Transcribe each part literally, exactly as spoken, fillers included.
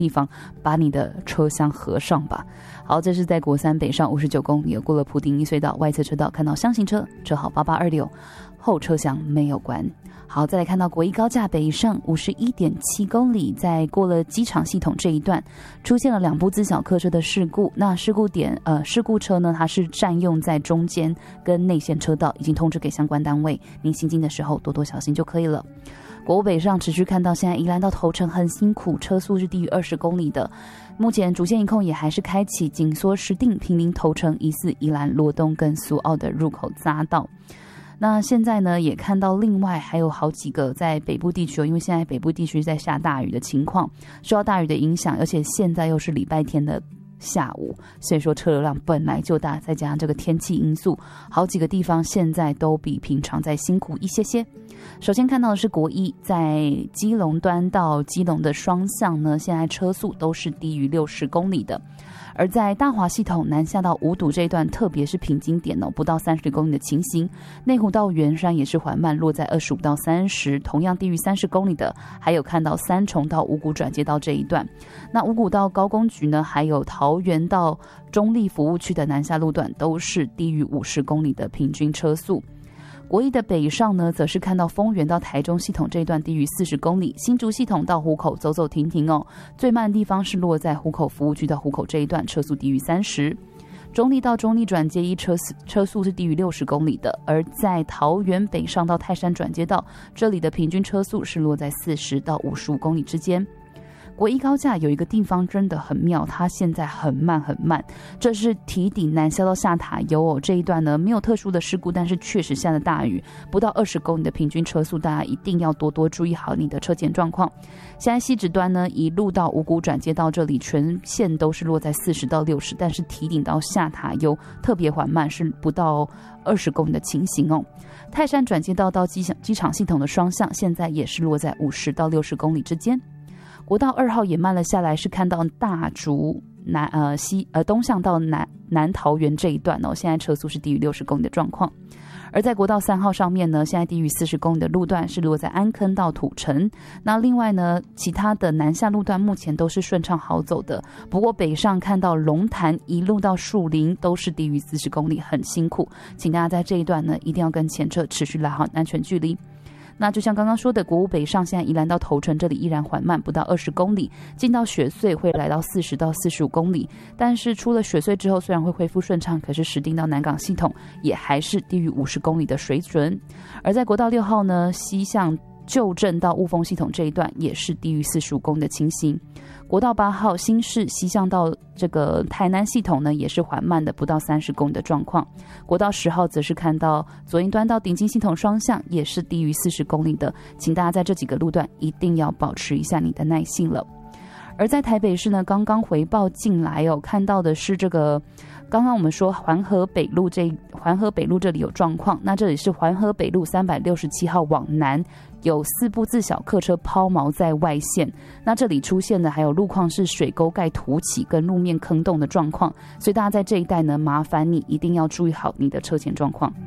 地方把你的车厢合上吧。好，这是在国三北上五十九公里，过了普丁一隧道外侧车道，看到厢型车车号八八二六，后车厢没有关。好，再来看到国一高架北上五十一点七公里，在过了机场系统这一段，出现了两部自小客车的事故。那事故点呃，事故车呢，它是占用在中间跟内线车道，已经通知给相关单位，您行进的时候多多小心就可以了。国五北上持续看到现在宜兰到头城很辛苦，车速是低于二十公里的。目前主线一控也还是开启紧缩石碇平林头城疑似宜兰罗东跟苏澳的入口匝道。那现在呢，也看到另外还有好几个在北部地区，因为现在北部地区在下大雨的情况，受到大雨的影响，而且现在又是礼拜天的下午，所以说车流量本来就大，再加上这个天气因素，好几个地方现在都比平常再辛苦一些些。首先看到的是国一，在基隆端到基隆的双向呢，现在车速都是低于六十公里的。而在大华系统南下到五堵这一段，特别是平津点哦，不到三十公里的情形。内湖到圆山也是缓慢，落在二十五到三十，同样低于三十公里的，还有看到三重到五股转接到这一段。那五股到高工局呢，还有桃园到中立服务区的南下路段，都是低于五十公里的平均车速。国一的北上呢，则是看到丰原到台中系统这一段低于四十公里，新竹系统到湖口走走停停哦，最慢的地方是落在湖口服务区到湖口这一段，车速低于三十。中立到中立转接一车车速是低于六十公里的，而在桃园北上到泰山转接道，这里的平均车速是落在四十到五十五公里之间。国一高架有一个地方真的很妙，它现在很慢很慢，这是堤顶南下到下塔悠哦，这一段呢没有特殊的事故，但是确实下了大雨，不到二十公里的平均车速，大家一定要多多注意好你的车前状况。现在西直端呢一路到五股转接到这里，全线都是落在四十到六十，但是堤顶到下塔悠特别缓慢，是不到二十公里的情形哦。泰山转接道到机场机场系统的双向，现在也是落在五十到六十公里之间。国道二号也慢了下来，是看到大竹南呃西呃东向到南南桃园这一段哦，现在车速是低于六十公里的状况。而在国道三号上面呢，现在低于四十公里的路段是落在安坑到土城。那另外呢，其他的南下路段目前都是顺畅好走的，不过北上看到龙潭一路到树林都是低于四十公里，很辛苦，请大家在这一段呢一定要跟前车持续拉好安全距离。那就像刚刚说的，国五北上现在宜兰到头城这里依然缓慢，不到二十公里，进到雪隧会来到四十到四十五公里，但是出了雪隧之后虽然会恢复顺畅，可是石碇到南港系统也还是低于五十公里的水准。而在国道六号呢，西向旧镇到雾峰系统这一段也是低于四十五公里的情形。国道八号新市西向到这个台南系统呢，也是缓慢的，不到三十公里的状况。国道十号则是看到左营端到顶金系统双向也是低于四十公里的，请大家在这几个路段一定要保持一下你的耐性了。而在台北市呢，刚刚回报进来哦，看到的是这个。刚刚我们说环河北路这环河北路这里有状况，那这里是环河北路三百六十七号往南，有四部自小客车抛锚在外线，那这里出现的还有路况是水沟盖凸起跟路面坑洞的状况，所以大家在这一带呢，麻烦你一定要注意好你的车前状况。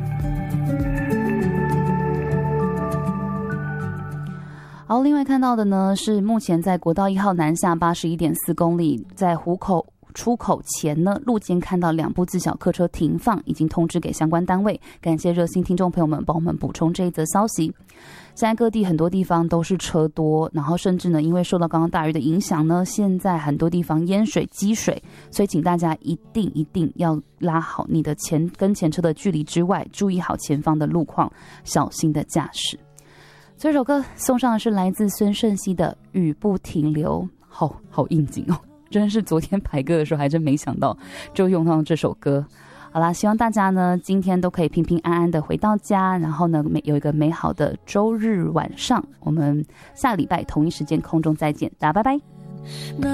好，另外看到的呢是目前在国道一号南下八十一点四公里，在湖口出口前呢，路肩看到两部自小客车停放，已经通知给相关单位。感谢热心听众朋友们帮我们补充这一则消息。现在各地很多地方都是车多，然后甚至呢，因为受到刚刚大雨的影响呢，现在很多地方淹水积水，所以请大家一定一定要拉好你的前跟前车的距离之外，注意好前方的路况，小心的驾驶。这首歌送上的是来自孙盛熙的《雨不停留》，好好应景哦。真是昨天排歌的时候还真没想到就用到这首歌。好啦，希望大家呢今天都可以平平安安的回到家，然后呢有一个美好的周日晚上，我们下礼拜同一时间空中再见，大家拜拜。